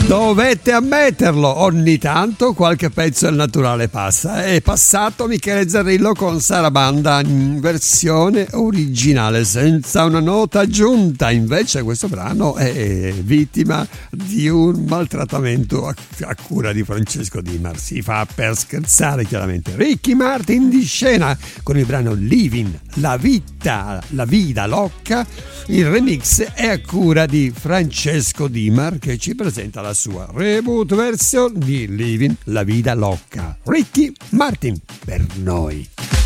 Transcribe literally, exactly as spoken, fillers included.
Dovete ammetterlo, ogni tanto qualche pezzo del naturale passa. È passato Michele Zarrillo con Sarabanda in versione originale, senza una nota aggiunta. Invece questo brano è vittima di un maltrattamento a, a cura di Francesco Dimar. Si fa per scherzare, chiaramente. Ricky Martin di scena con il brano Living, la vita, la vida locca. Il remix è a cura di Francesco Dimar, che ci presenta la sua reboot version di Living la vida loca. Ricky Martin per noi.